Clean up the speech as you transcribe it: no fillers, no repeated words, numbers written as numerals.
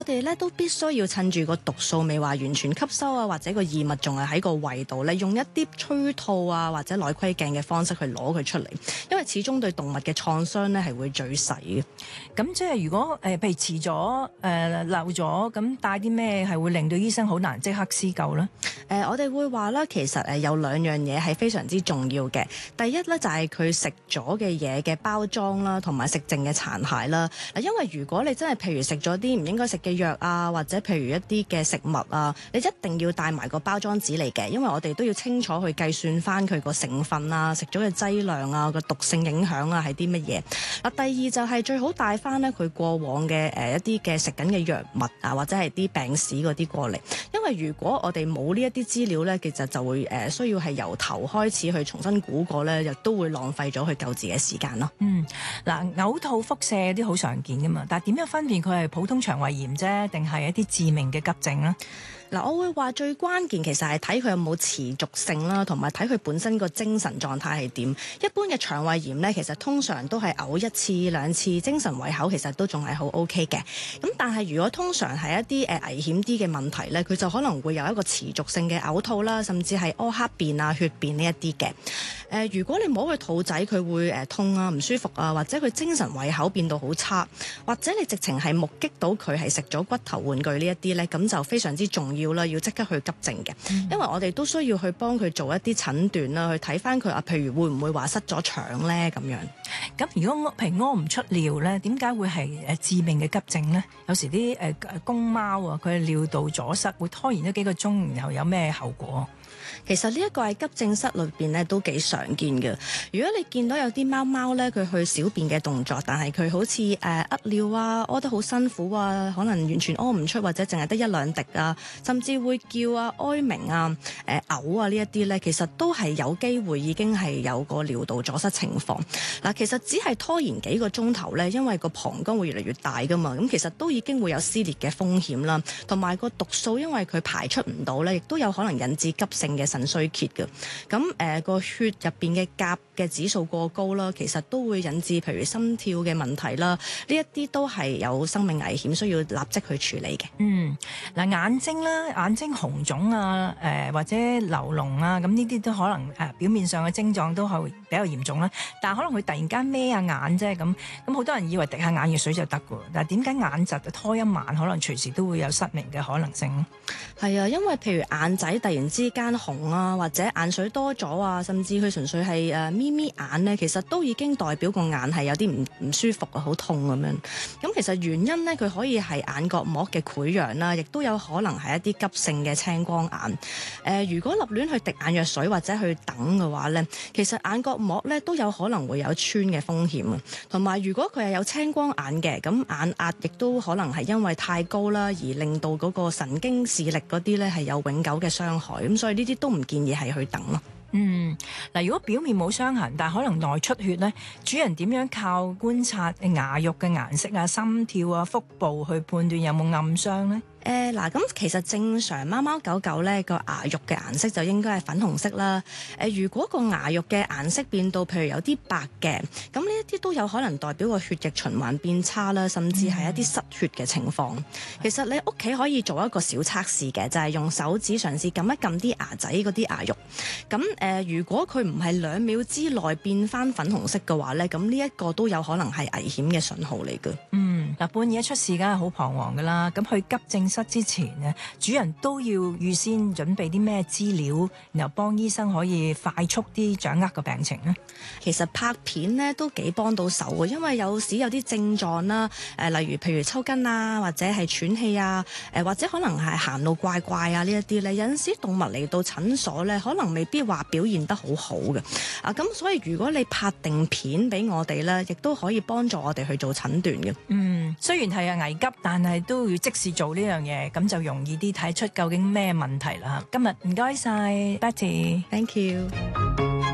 我哋咧都必須要趁住個毒素未話完全吸收啊，或者個異物仲係喺個胃度咧，用一啲吹吐啊或者內窺鏡嘅方式去攞佢出嚟，因為始終對動物嘅創傷咧係會最細嘅。 咁即係如果譬如遲咗漏咗，咁帶啲咩係會令到醫生好難即刻施救咧？ 我哋會話啦，其實有兩樣嘢係非常之重要嘅。第一咧就係佢食咗嘅嘢嘅包裝啦，同埋食剩嘅殘骸啦。嗱，因為如果你真係譬如食咗啲唔應該食嘅藥啊，或者譬如一啲嘅食物啊，你一定要帶埋個包裝紙嚟嘅，因為我哋都要清楚去計算翻佢個成分啊、食咗嘅劑量啊、個毒性影響啊係啲乜嘢。嗱，第二就係最好帶翻咧佢過往嘅一啲嘅食緊嘅藥物啊，或者係啲病史嗰啲過嚟，因為如果我哋冇呢一啲資料咧，其實就會需要係由頭開始去重新估過咧，亦都會浪費咗去救治嘅時間咯。 嗱，嘔吐、腹瀉啲好常見噶嘛，但係點樣分辨佢係普通腸胃炎啫，定係一啲致命嘅急症咧？ 嗱，我會話最關鍵其實係睇佢有冇持續性啦，同埋睇佢本身個精神狀態係點。一般嘅腸胃炎咧，其實通常都係嘔一次兩次，精神胃口其實都仲係好 OK 嘅。咁但係如果通常係一啲危險啲嘅問題咧，佢就可能會有一個持續性嘅嘔吐啦，甚至係屙黑便啊、血便呢一啲嘅。如果你摸佢肚仔，佢會痛啊、唔舒服啊，或者佢精神胃口變到好差，或者你直情係目擊到佢係食咗骨頭玩具呢一啲咧，咁就非常之重要啦，要即刻去急症嘅。因為我哋都需要去幫佢做一啲診斷啦，去睇翻佢譬如會唔會話塞咗腸咧咁樣。 咁如果譬如屙唔出尿咧，點解會係致命嘅急症咧？有時啲公貓啊，佢尿道阻塞會拖延咗幾個鐘，然後有咩後果？ 其實呢一個喺急症室裏邊咧都幾常見嘅。如果你見到有啲貓貓咧，佢去小便嘅動作，但係佢好似屙尿啊，屙得好辛苦啊，可能完全屙唔出，或者淨係得一兩滴啊，甚至會叫啊、哀鳴啊、嘔啊呢一啲咧，其實都係有機會已經係有個尿道阻塞情況。嗱，其實只係拖延幾個鐘頭咧，因為個膀胱會越嚟越大噶嘛，咁其實都已經會有撕裂嘅風險啦，同埋個毒素因為佢排出唔到咧，亦都有可能引致急性嘅腎衰竭嘅。咁個血入邊嘅鉀嘅指數過高啦，其實都會引致譬如心跳嘅問題啦，呢一啲都係有生命危險，需要立即去處理嘅。 嗱，眼睛啦，眼睛紅腫啊，或者流膿啊，咁呢啲都可能表面上嘅症狀都係比較嚴重啦。但係可能佢突然間孭下眼啫，咁好多人以為滴下眼藥水就得㗎。但係點解眼疾就拖一晚，可能隨時都會有失明嘅可能性？ 係啊，因為譬如眼仔突然之間紅啊，或者眼水多咗啊，甚至佢純粹係眯眯眼咧，其實都已經代表個眼係有啲唔舒服啊，好痛咁樣。咁其實原因咧，佢可以係眼角膜嘅潰瘍啦，亦都有可能係一啲急性嘅青光眼。如果立亂去滴眼藥水或者去等嘅話咧，其實眼角膜咧都有可能會有穿嘅風險啊。同埋如果佢係有青光眼嘅，咁眼壓亦都可能係因為太高啦，而令到嗰個神經視力嗰啲咧係有永久嘅傷害。咁所以呢啲都唔建議係去等咯。 嗱，如果表面冇傷痕，但係可能內出血咧，主人點樣靠觀察牙肉嘅顏色啊、心跳啊、腹部去判斷有冇暗傷咧？ 咁其實正常貓貓狗狗咧個牙肉嘅顏色就應該係粉紅色啦。如果個牙肉嘅顏色變到譬如有啲白嘅，咁呢一啲都有可能代表個血液循環變差啦，甚至係一啲失血嘅情況。其實你屋企可以做一個小測試嘅，就係用手指嘗試撳一撳啲牙仔嗰啲牙肉。咁如果佢唔係2秒之內變翻粉紅色嘅話咧，咁呢一個都有可能係危險嘅信號嚟嘅。 嗱，半夜出事梗係好彷徨噶啦，咁去急症室之前呢，主人都要預先準備啲咩資料，然後幫醫生可以快速啲掌握個病情呢？ 其實拍片咧都幾幫到手嘅，因為有時有啲症狀啦，例如譬如抽筋啊，或者係喘氣啊，或者可能係行路怪怪啊呢一啲咧，有陣時動物嚟到診所咧，可能未必話表現得好好嘅。咁所以如果你拍定片俾我哋咧，亦都可以幫助我哋去做診斷嘅。 雖然係危急，但係都要即時做呢樣嘢，咁就容易啲睇出究竟咩問題啦。今日唔該晒 Betty，Thank you。